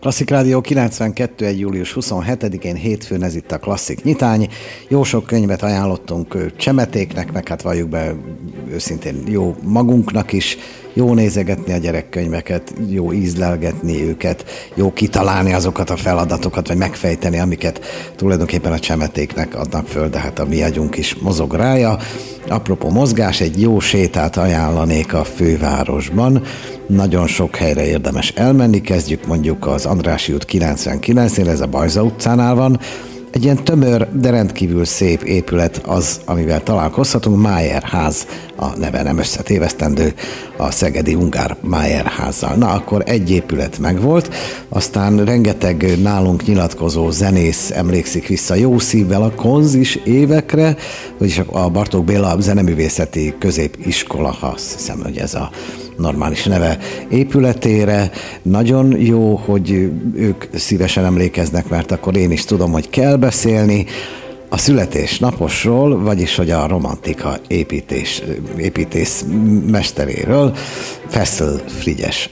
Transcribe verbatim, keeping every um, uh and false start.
Klasszik Rádió kilencvenkettő egy július huszonhetedikén hétfőn, ez itt a Klasszik Nyitány. Jó sok könyvet ajánlottunk csemetéknek, meg hát valljuk be őszintén jó magunknak is. Jó nézegetni a gyerekkönyveket, jó ízlelgetni őket, jó kitalálni azokat a feladatokat, vagy megfejteni, amiket tulajdonképpen a csemetéknek adnak föl, de hát a mi agyunk is mozog rája. Apropó mozgás, egy jó sétát ajánlanék a fővárosban. Nagyon sok helyre érdemes elmenni, kezdjük mondjuk az Andrássy út kilencvenkilencnél, ez a Bajza utcánál van. Egy ilyen tömör, de rendkívül szép épület az, amivel találkozhatunk. Májer ház a neve, nem összetévesztendő a szegedi Ungár Májer házzal. Na, akkor egy épület megvolt, aztán rengeteg nálunk nyilatkozó zenész emlékszik vissza jó szívvel a konzis évekre, vagyis a Bartók Béla Zeneművészeti Középiskola, ha azt hiszem, hogy ez a normális neve, épületére. Nagyon jó, hogy ők szívesen emlékeznek, mert akkor én is tudom, hogy kell beszélni a születésnaposról, vagyis hogy a romantika építés, építész mesteréről, Fessel Frigyes